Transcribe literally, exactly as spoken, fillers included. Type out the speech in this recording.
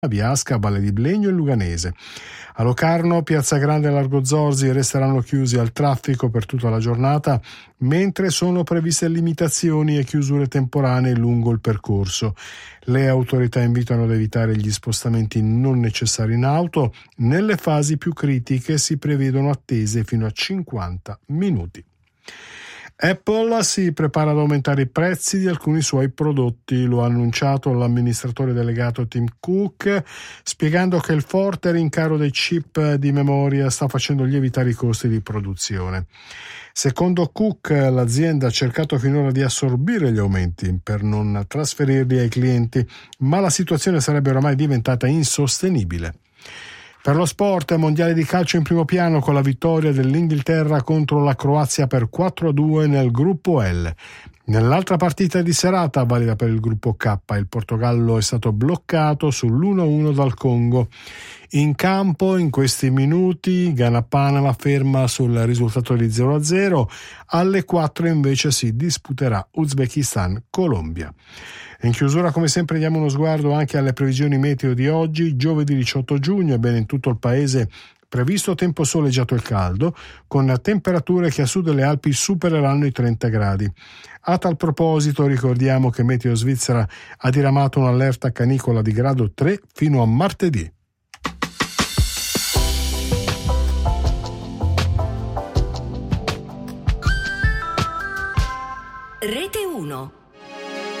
via Asca, Valle di Blegno e Luganese. A Locarno, Piazza Grande e Largo Zorzi resteranno chiusi al traffico per tutta la giornata, mentre sono previste limitazioni e chiusure temporanee lungo il percorso. Le autorità invitano ad evitare gli spostamenti non necessari in auto. Nelle fasi più critiche si prevedono attese fino a cinquanta minuti. Apple si prepara ad aumentare i prezzi di alcuni suoi prodotti, lo ha annunciato l'amministratore delegato Tim Cook, spiegando che il forte rincaro dei chip di memoria sta facendo lievitare i costi di produzione. Secondo Cook, l'azienda ha cercato finora di assorbire gli aumenti per non trasferirli ai clienti, ma la situazione sarebbe oramai diventata insostenibile. Per lo sport, mondiale di calcio in primo piano con la vittoria dell'Inghilterra contro la Croazia per quattro a due nel gruppo L. Nell'altra partita di serata, valida per il gruppo K, il Portogallo è stato bloccato sull'uno a uno dal Congo. In campo, in questi minuti, Ghana-Panama ferma sul risultato di zero a zero. Alle quattro invece si disputerà Uzbekistan-Colombia. In chiusura, come sempre, diamo uno sguardo anche alle previsioni meteo di oggi. Giovedì diciotto giugno, ebbene in tutto il paese previsto tempo soleggiato e caldo, con temperature che a sud delle Alpi supereranno i trenta gradi. A tal proposito ricordiamo che Meteo Svizzera ha diramato un'allerta canicola di grado tre fino a martedì.